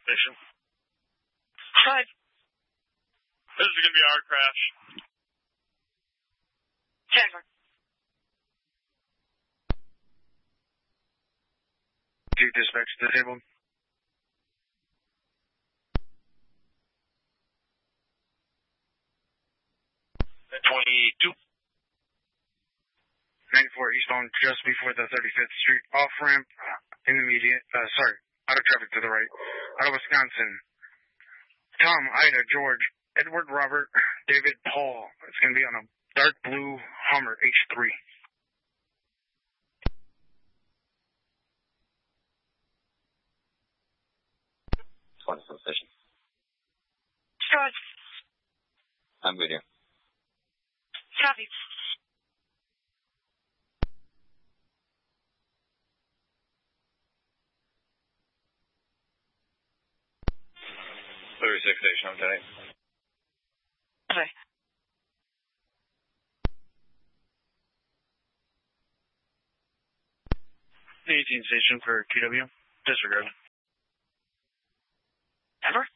station. Five. This is going to be a hard crash. 10. Dispatch disabled. 22. 94 eastbound just before the 35th Street off-ramp, out of traffic to the right, out of Wisconsin. Tom, Ida, George, Edward, Robert, David, Paul. It's going to be on a dark blue Hummer H3. Station. George. I'm with you. Copy. Station, okay. Okay. 18 station for QW. Disregard. Ever?